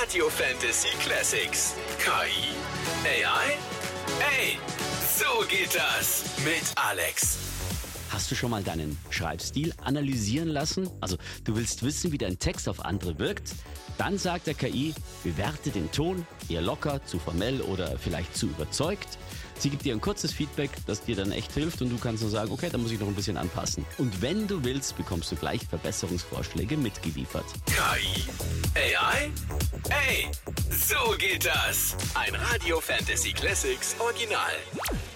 Radio Fantasy Classics. KI? AI? Ey, so geht das mit Alex. Hast du schon mal deinen Schreibstil analysieren lassen? Also, du willst wissen, wie dein Text auf andere wirkt? Dann sagt der KI, bewerte den Ton, eher locker, zu formell oder vielleicht zu überzeugt. Sie gibt dir ein kurzes Feedback, das dir dann echt hilft und du kannst nur sagen, okay, da muss ich noch ein bisschen anpassen. Und wenn du willst, bekommst du gleich Verbesserungsvorschläge mitgeliefert. KI? AI? Ey, so geht das. Ein Radio Fantasy Classics Original.